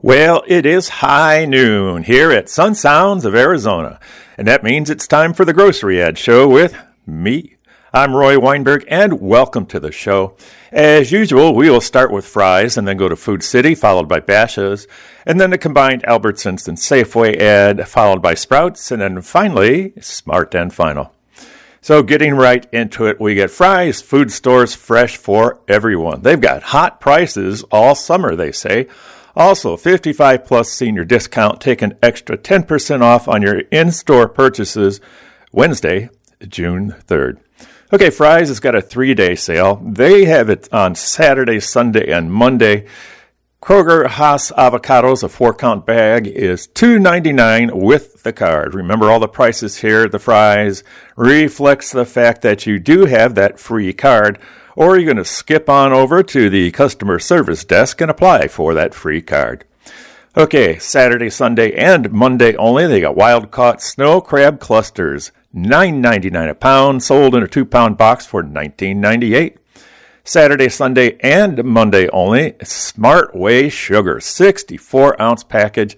Well, it is high noon here at Sun Sounds of Arizona, and that means it's time for the Grocery Ad Show with me. I'm Roy Weinberg, and welcome to the show. As usual, we will start with Fry's and then go to Food City, followed by Bashas', and then the combined Albertsons and Safeway ad, followed by Sprouts, and then finally, Smart and Final. So getting right into it, we get Fry's Food Stores fresh for everyone. They've got hot prices all summer, they say. Also, 55 plus senior discount, take an extra 10% off on your in-store purchases Wednesday, June 3rd. Okay, Fry's has got a 3-day sale. They have it on Saturday, Sunday, and Monday. Kroger Hass avocados, a 4-count bag, is $2.99 with the card. Remember, all the prices here at the Fry's reflects the fact that you do have that free card, or you're going to skip on over to the customer service desk and apply for that free card. Okay, Saturday, Sunday, and Monday only, they got wild-caught snow crab clusters, $9.99 a pound, sold in a 2-pound box for $19.98. Saturday, Sunday, and Monday only, Smart Way Sugar, 64-ounce package,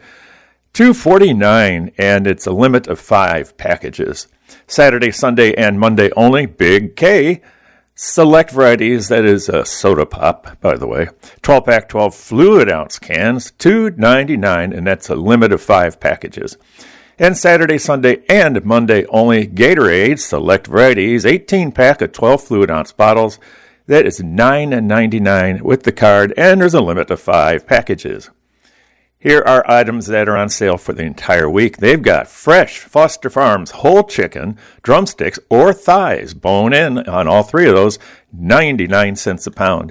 $2.49, and it's a limit of 5 packages. Saturday, Sunday, and Monday only, Big K, select varieties, that is a soda pop, by the way. 12-pack, 12 fluid ounce cans, $2.99, and that's a limit of 5 packages. And Saturday, Sunday, and Monday only, Gatorade, select varieties, 18-pack of 12 fluid ounce bottles. That is $9.99 with the card, and there's a limit of 5 packages. Here are items that are on sale for the entire week. They've got fresh Foster Farms whole chicken, drumsticks, or thighs, bone in on all 3 of those, 99 cents a pound.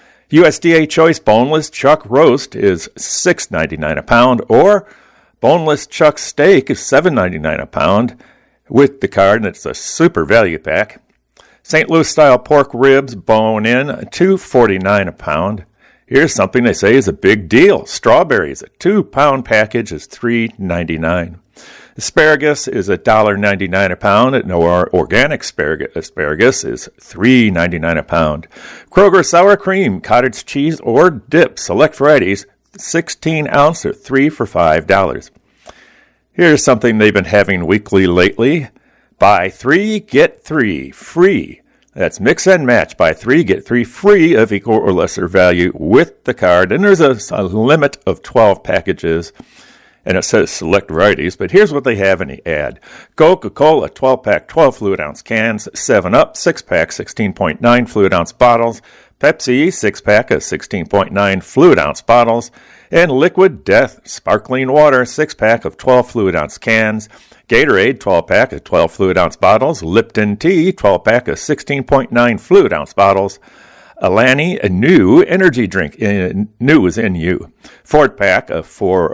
USDA Choice Boneless Chuck Roast is $6.99 a pound, or Boneless Chuck Steak is $7.99 a pound with the card, and it's a super value pack. St. Louis style pork ribs, bone in, $2.49 a pound. Here's something they say is a big deal. Strawberries, a 2-pound package is $3.99. Asparagus is $1.99 a pound, and our organic asparagus is $3.99 a pound. Kroger sour cream, cottage cheese, or dip, select varieties, 16-ounce or 3 for $5. Here's something they've been having weekly lately. Buy 3, get 3 free. That's mix and match. Buy 3, get 3 free of equal or lesser value with the card. And there's a limit of 12 packages. And it says select varieties. But here's what they have in the ad. Coca-Cola, 12-pack, 12 fluid ounce cans. 7-Up, 6-pack, 16.9 fluid ounce bottles. Pepsi, 6-pack of 16.9 fluid ounce bottles. And Liquid Death, sparkling water, 6-pack of 12 fluid ounce cans. Gatorade, 12-pack of 12 fluid ounce bottles. Lipton Tea, 12-pack of 16.9 fluid ounce bottles. Alani, a new energy drink, new is N-U. 4-pack of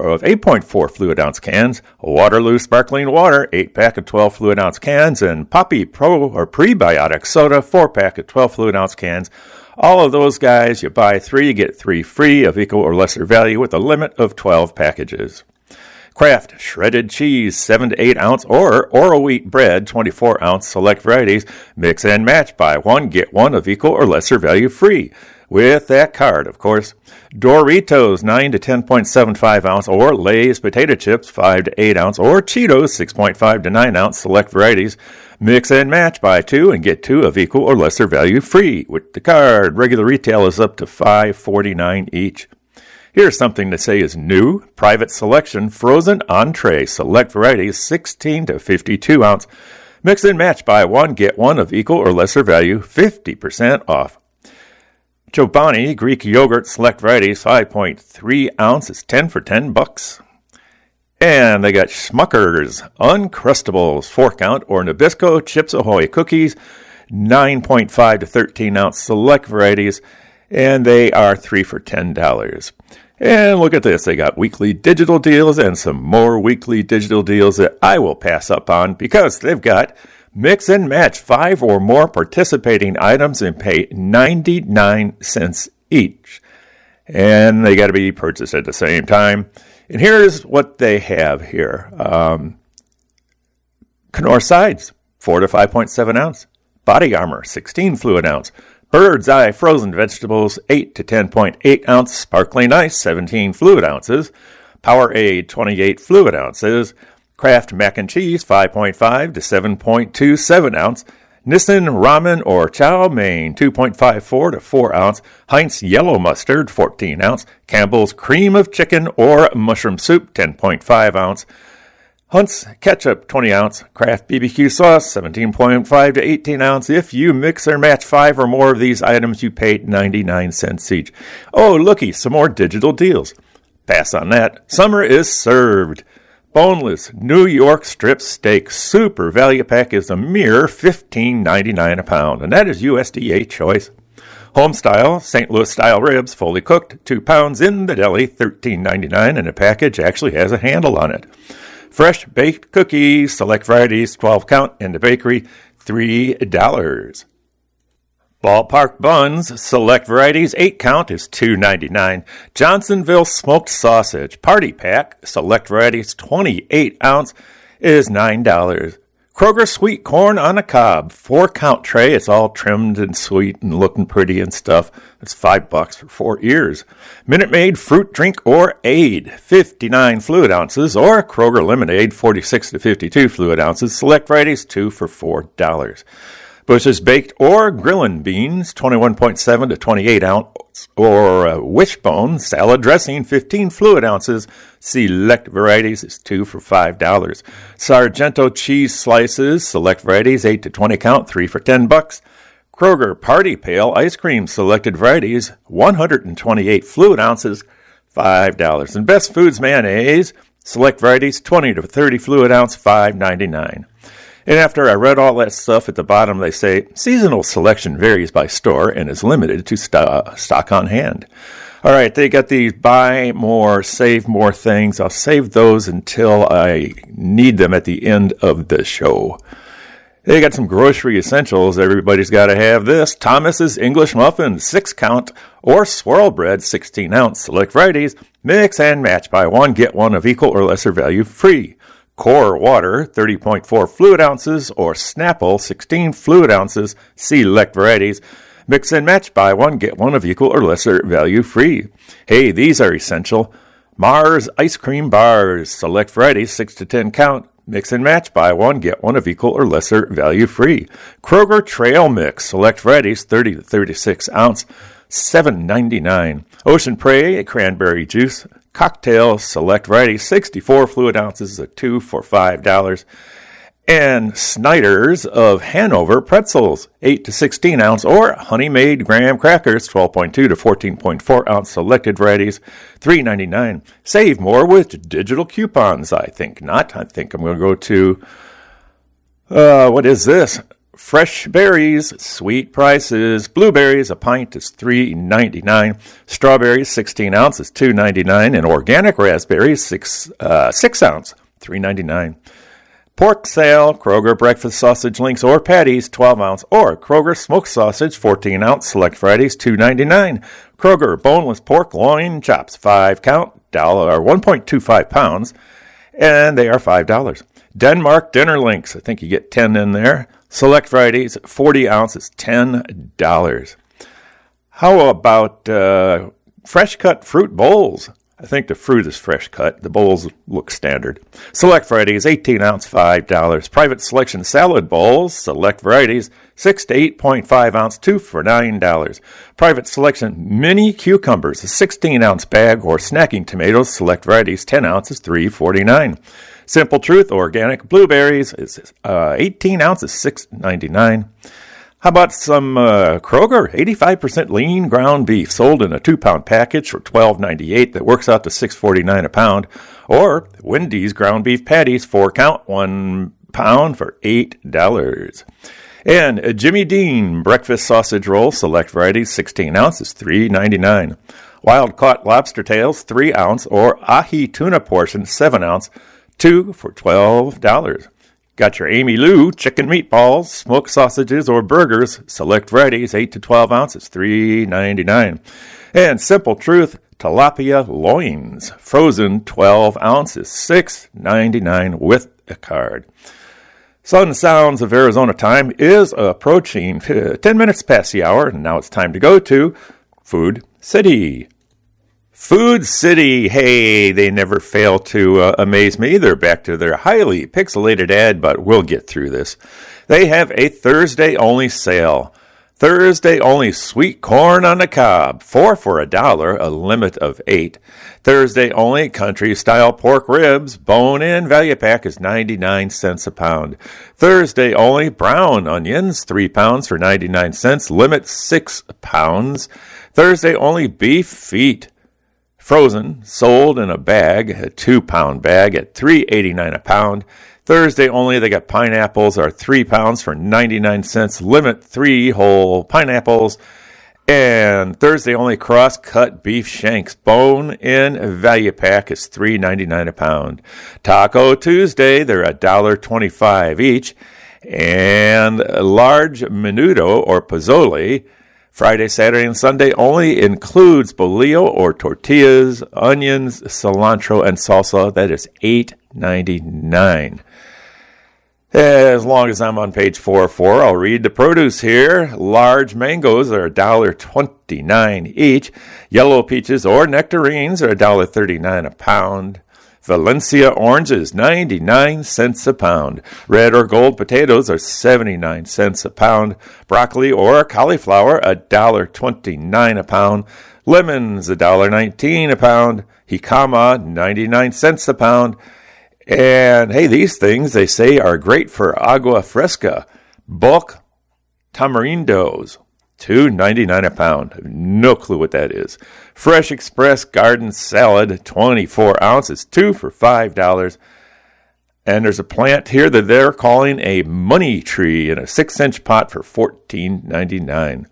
8.4 fluid ounce cans. Waterloo sparkling water, 8-pack of 12 fluid ounce cans. And Poppy Pro or prebiotic soda, 4-pack of 12 fluid ounce cans. All of those guys, you buy 3, you get 3 free of equal or lesser value with a limit of 12 packages. Kraft shredded cheese, 7 to 8 ounce, or Oro wheat bread, 24 ounce, select varieties, mix and match, buy 1, get 1 of equal or lesser value free. With that card, of course. Doritos, 9 to 10.75 ounce, or Lay's potato chips, 5 to 8 ounce, or Cheetos, 6.5 to 9 ounce, select varieties, mix and match, buy 2 and get 2 of equal or lesser value free. With the card, regular retail is up to $5.49 each. Here's something to say is new. Private Selection frozen entree, select varieties, 16 to 52 ounce. Mix and match, buy 1, get 1 of equal or lesser value, 50% off. Chobani Greek yogurt, select varieties, 5.3 ounces, 10 for $10. And they got Smucker's Uncrustables, 4-count, or Nabisco Chips Ahoy cookies, 9.5 to 13 ounce, select varieties, and they are 3 for $10. And look at this, they got weekly digital deals and some more weekly digital deals that I will pass up on because they've got mix and match 5 or more participating items and pay 99 cents each. And they got to be purchased at the same time. And here's what they have here. Knorr sides, 4 to 5.7 ounce. Body Armor, 16 fluid ounce. Bird's Eye frozen vegetables, 8 to 10.8 ounce sparkling ice, 17 fluid ounces. Powerade, 28 fluid ounces. Kraft mac and cheese, 5.5 to 7.27 ounce. Nissin ramen or chow mein, 2.54 to 4 ounce. Heinz yellow mustard, 14 ounce. Campbell's cream of chicken or mushroom soup, 10.5 ounce. Hunt's ketchup, 20 ounce. Kraft BBQ sauce, 17.5 to 18 ounce. If you mix or match 5 or more of these items, you pay 99 cents each. Oh, looky, some more digital deals. Pass on that. Summer is served. Boneless New York strip steak super value pack is a mere $15.99 a pound, and that is USDA choice. Homestyle St. Louis style ribs, fully cooked, 2 pounds in the deli, $13.99, and the package actually has a handle on it. Fresh baked cookies, select varieties, 12 count in the bakery, $3. Ballpark buns, select varieties, 8 count is $2.99. Johnsonville smoked sausage, party pack, select varieties, 28 ounce is $9. Kroger sweet corn on a cob, 4 count tray. It's all trimmed and sweet and looking pretty and stuff. It's $5 for 4 ears. Minute Maid fruit drink or aid, 59 fluid ounces, or Kroger lemonade, 46 to 52 fluid ounces. Select varieties, 2 for $4. Bush's baked or grillin' beans, 21.7 to 28 ounce, or wishbone salad dressing, 15 fluid ounces. Select varieties is 2 for $5. Sargento cheese slices, select varieties, 8 to 20 count, 3 for $10. Kroger Party Pail ice cream, selected varieties, 128 fluid ounces, $5. And Best Foods mayonnaise, select varieties, 20 to 30 fluid ounce, $5.99. And after I read all that stuff, at the bottom they say, seasonal selection varies by store and is limited to stock on hand. All right, they got these buy more, save more things. I'll save those until I need them at the end of the show. They got some grocery essentials. Everybody's got to have this. Thomas's English Muffin, 6 count, or swirl bread, 16 ounce. Select varieties, mix and match. Buy one, get one of equal or lesser value free. Core water, 30.4 fluid ounces, or Snapple, 16 fluid ounces. Select varieties. Mix and match, buy one, get one of equal or lesser value free. Hey, these are essential. Mars ice cream bars, select varieties, 6 to 10 count. Mix and match, buy one, get one of equal or lesser value free. Kroger Trail Mix, select varieties, 30 to 36 ounce, $7.99. Ocean Prey cranberry juice, cocktail, select variety, 64 fluid ounces, a 2 for $5. And Snyder's of Hanover pretzels, 8 to 16 ounce, or Honey Made graham crackers, 12.2 to 14.4 ounce, selected varieties, $3.99. Save more with digital coupons. I think not. I think I'm going to go to, what is this? Fresh berries, sweet prices. Blueberries, a pint is $3.99. Strawberries, 16 ounces, $2.99. And organic raspberries, 6 ounce, $3.99. Pork sale, Kroger breakfast sausage links or patties, 12 ounce, or Kroger smoked sausage, 14 ounce, select varieties, $2.99. Kroger boneless pork loin chops, 5 count, or 1.25 pounds, and they are $5. Denmark dinner links, I think you get 10 in there. Select varieties, 40 ounces, $10. How about fresh cut fruit bowls? I think the fruit is fresh cut. The bowls look standard. Select varieties, 18 ounce, $5. Private selection salad bowls, select varieties, 6 to 8.5 ounce, 2 for $9. Private selection mini cucumbers, a 16 ounce bag, or snacking tomatoes, select varieties, 10 ounces, $3.49. Simple Truth organic blueberries is 18 ounces, $6.99. How about some Kroger 85% lean ground beef sold in a 2-pound package for $12.98 that works out to $6.49 a pound, or Wendy's ground beef patties 4 count, 1 pound for $8. And Jimmy Dean breakfast sausage roll, select varieties, 16 ounces, $3.99. Wild caught lobster tails 3 ounce, or ahi tuna portion 7 ounce, 2 for $12. Got your Amy Lou chicken meatballs, smoked sausages, or burgers, select varieties, 8 to 12 ounces, $3.99. And Simple Truth tilapia loins, frozen 12 ounces, $6.99 with a card. Sun Sounds of Arizona time is approaching 10 minutes past the hour, and now it's time to go to Food City. Food City, hey, they never fail to amaze me. They're back to their highly pixelated ad, but we'll get through this. They have a Thursday-only sale. Thursday-only sweet corn on the cob, 4 for $1, a limit of 8. Thursday-only country-style pork ribs, bone-in, value pack is 99 cents a pound. Thursday-only brown onions, 3 pounds for 99 cents, limit 6 pounds. Thursday-only beef feet, frozen, sold in a bag, a 2-pound bag at $3.89 a pound. Thursday only, they got pineapples are 3 pounds for 99 cents, limit 3 whole pineapples. And Thursday only cross-cut beef shanks, bone-in, value pack is $3.99 a pound. Taco Tuesday, they're $1.25 each. And large menudo or pozole, Friday, Saturday, and Sunday only includes bolillo or tortillas, onions, cilantro, and salsa. That is $8.99. As long as I'm on page 404, I'll read the produce here. Large mangoes are $1.29 each. Yellow peaches or nectarines are $1.39 a pound. Valencia oranges, 99 cents a pound. Red or gold potatoes are 79 cents a pound. Broccoli or cauliflower, $1.29 a pound. Lemons, $1.19 a pound. Jicama, 99 cents a pound. And hey, these things, they say, are great for agua fresca. Bulk tamarindos, $2.99 a pound. No clue what that is. Fresh Express garden salad, 24 ounces, 2 for $5. And there's a plant here that they're calling a money tree in a 6-inch pot for $14.99.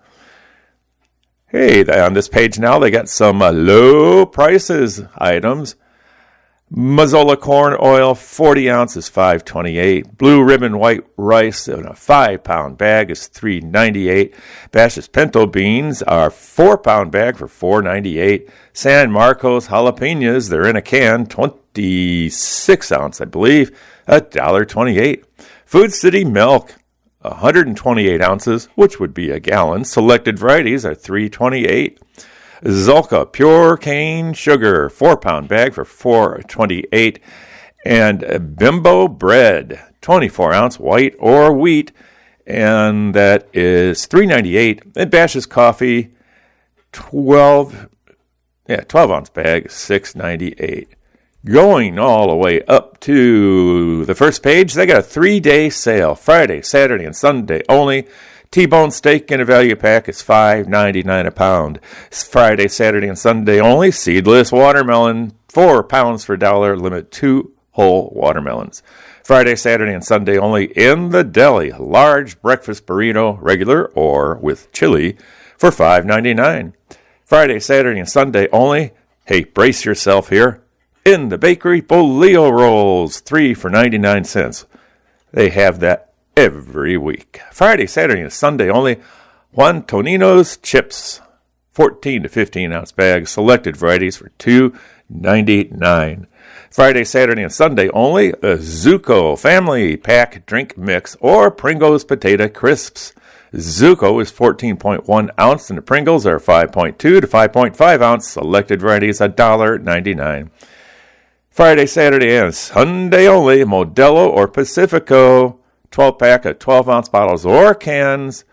Hey, on this page now, they got some low prices items. Mazola corn oil, 40 ounces, $5.28. Blue ribbon white rice in a 5-pound bag is $3.98. Bash's pinto beans are 4-pound bag for $4.98. San Marcos jalapenos, they're in a can, 26 ounce, I believe, $1.28. Food City milk, 128 ounces, which would be a gallon. Selected varieties are $3.28. Zolka pure cane sugar, 4-pound bag for $4.28. And Bimbo bread, 24-ounce white or wheat, and that is $3.98. And Bash's coffee, 12-ounce bag, $6.98. Going all the way up to the first page, they got a 3-day sale, Friday, Saturday, and Sunday only. T-bone steak in a value pack is $5.99 a pound. Friday, Saturday, and Sunday only. Seedless watermelon, 4 pounds for $1, limit 2 whole watermelons. Friday, Saturday, and Sunday only in the deli. Large breakfast burrito, regular or with chili, for $5.99. Friday, Saturday, and Sunday only. Hey, brace yourself here. In the bakery, bolillo rolls, 3 for 99 cents. They have that every week. Friday, Saturday, and Sunday only. Juan Tonino's chips, 14 to 15 ounce bags, selected varieties for $2.99. Friday, Saturday, and Sunday only. A Zuko family pack drink mix or Pringles potato crisps. Zuko is 14.1 ounce and the Pringles are 5.2 to 5.5 ounce. Selected varieties $1.99. Friday, Saturday, and Sunday only. Modelo or Pacifico 12-pack of 12-ounce bottles or cans,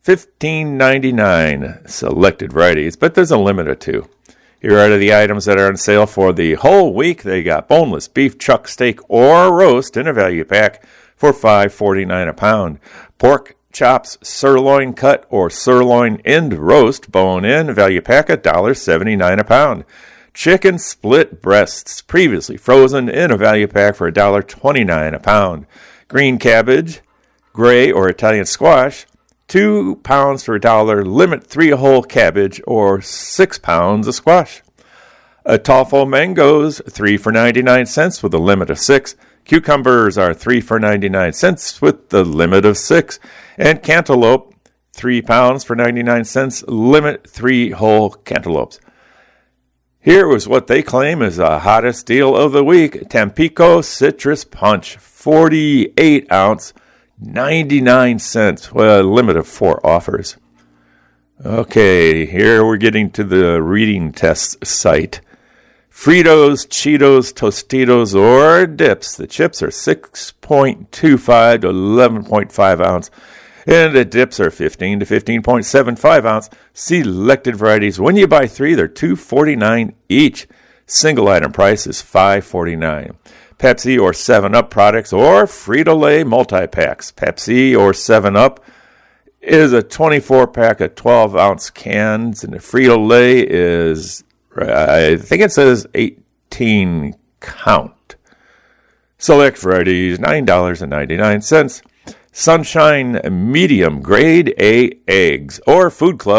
$15.99. Selected varieties, but there's a limit of 2. Here are the items that are on sale for the whole week. They got boneless beef chuck steak or roast in a value pack for $5.49 a pound. Pork chops, sirloin cut or sirloin end roast, bone in, value pack $1.79 a pound. Chicken split breasts, previously frozen, in a value pack for $1.29 a pound. Green cabbage, gray or Italian squash, 2 pounds for $1, limit 3 whole cabbage or 6 pounds of squash. Atolfo mangoes, 3 for 99 cents with a limit of 6. Cucumbers are 3 for 99 cents with the limit of 6. And cantaloupe, 3 pounds for 99 cents, limit 3 whole cantaloupes. Here was what they claim is the hottest deal of the week. Tampico Citrus Punch, 48 ounce, 99 cents. Well, a limit of 4 offers. Okay, here we're getting to the reading test site. Fritos, Cheetos, Tostitos, or dips. The chips are 6.25 to 11.5 ounce, and the dips are 15 to 15.75 ounce. Selected varieties. When you buy 3, they're $2.49 each. Single item price is $5.49. Pepsi or 7-Up products or Frito-Lay multi-packs. Pepsi or 7-Up is a 24-pack of 12-ounce cans, and the Frito-Lay is, I think it says 18 count. Select varieties, $9.99. Sunshine medium grade A eggs or Food Club